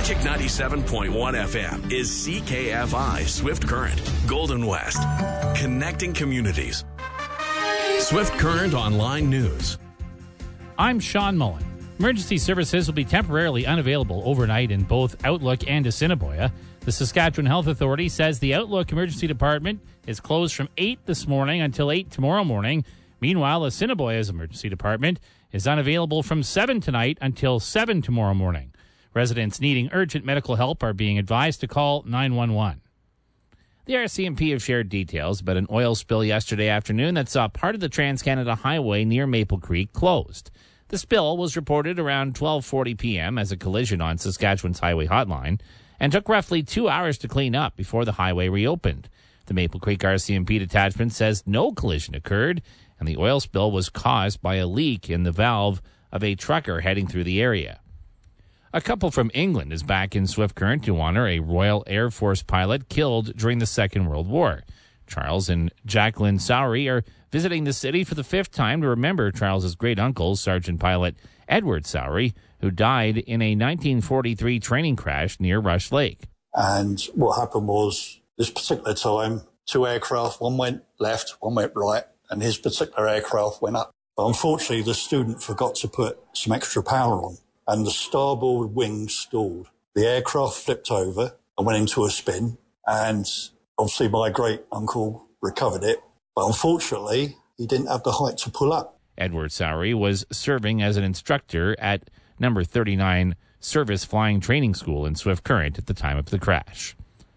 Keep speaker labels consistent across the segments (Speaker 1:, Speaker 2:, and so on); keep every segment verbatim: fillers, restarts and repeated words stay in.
Speaker 1: Magic ninety-seven point one F M is C K F I Swift Current, Golden West. Connecting communities. Swift Current Online News.
Speaker 2: I'm Sean Mullen. Emergency services will be temporarily unavailable overnight in both Outlook and Assiniboia. The Saskatchewan Health Authority says the Outlook Emergency Department is closed from eight this morning until eight tomorrow morning. Meanwhile, Assiniboia's Emergency Department is unavailable from seven tonight until seven tomorrow morning. Residents needing urgent medical help are being advised to call nine one one. The R C M P have shared details about an oil spill yesterday afternoon that saw part of the Trans-Canada Highway near Maple Creek closed. The spill was reported around twelve forty p.m. as a collision on Saskatchewan's highway hotline and took roughly two hours to clean up before the highway reopened. The Maple Creek R C M P detachment says no collision occurred and the oil spill was caused by a leak in the valve of a trucker heading through the area. A couple from England is back in Swift Current to honor a Royal Air Force pilot killed during the Second World War. Charles and Jacqueline Sowery are visiting the city for the fifth time to remember Charles's great-uncle, Sergeant Pilot Edward Sowery, who died in a nineteen forty-three training crash near Rush Lake.
Speaker 3: And what happened was, this particular time, two aircraft, one went left, one went right, and his particular aircraft went up. But unfortunately, the student forgot to put some extra power on, and the starboard wing stalled. The aircraft flipped over and went into a spin, and obviously my great-uncle recovered it, but unfortunately, he didn't have the height to pull up.
Speaker 2: Edward Sowery was serving as an instructor at number thirty-nine Service Flying Training School in Swift Current at the time of the crash.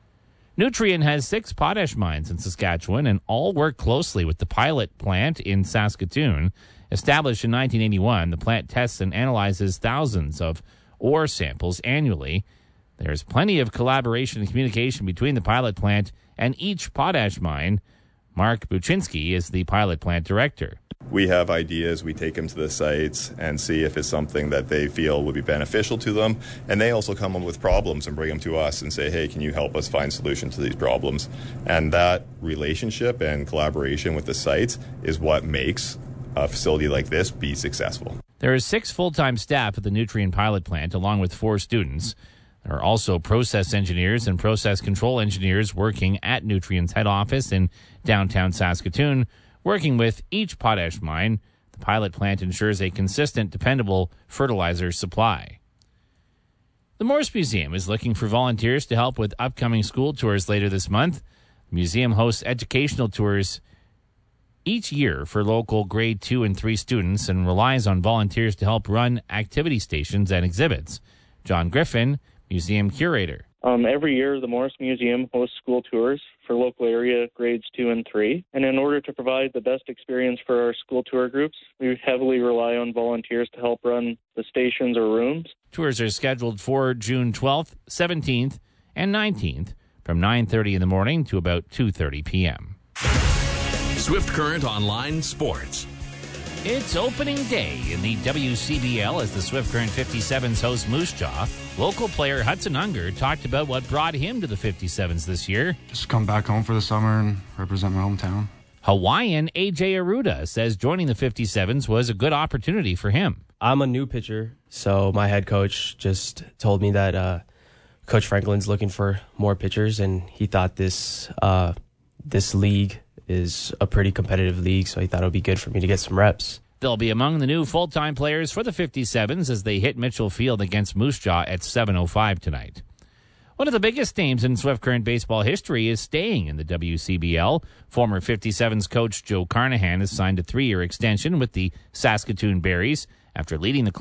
Speaker 2: Nutrien has six potash mines in Saskatchewan and all work closely with the pilot plant in Saskatoon. Established in nineteen eighty-one, the plant tests and analyzes thousands of ore samples annually. There's plenty of collaboration and communication between the pilot plant and each potash mine. Mark Buczynski is the pilot plant director.
Speaker 4: We have ideas, we take them to the sites and see if it's something that they feel would be beneficial to them. And they also come up with problems and bring them to us and say, hey, can you help us find solutions to these problems? And that relationship and collaboration with the sites is what makes a facility like this be successful.
Speaker 2: There is six full-time staff at the Nutrien pilot plant, along with four students. There are also process engineers and process control engineers working at Nutrien's head office in downtown Saskatoon, working with each potash mine. The pilot plant ensures a consistent, dependable fertilizer supply. The Morse Museum is looking for volunteers to help with upcoming school tours later this month. The museum hosts educational tours each year for local grade two and three students and relies on volunteers to help run activity stations and exhibits. John Griffin, museum curator.
Speaker 5: Um, every year, the Morse Museum hosts school tours for local area grades two and three. And in order to provide the best experience for our school tour groups, we heavily rely on volunteers to help run the stations or rooms.
Speaker 2: Tours are scheduled for June twelfth, seventeenth, and nineteenth from nine thirty in the morning to about two thirty p.m.
Speaker 1: Swift Current Online Sports.
Speaker 2: It's opening day in the W C B L as the Swift Current fifty-sevens host Moose Jaw. Local player Hudson Unger talked about what brought him to the fifty-sevens this year.
Speaker 6: Just come back home for the summer and represent my hometown.
Speaker 2: Hawaiian A J Aruda says joining the fifty-sevens was a good opportunity for him.
Speaker 7: I'm a new pitcher, so my head coach just told me that uh, Coach Franklin's looking for more pitchers, and he thought this uh, this league is a pretty competitive league, so he thought it would be good for me to get some reps.
Speaker 2: They'll be among the new full-time players for the fifty-sevens as they hit Mitchell Field against Moose Jaw at seven oh five tonight. One of the biggest names in Swift Current baseball history is staying in the W C B L. Former fifty-sevens coach Joe Carnahan has signed a three-year extension with the Saskatoon Berries after leading the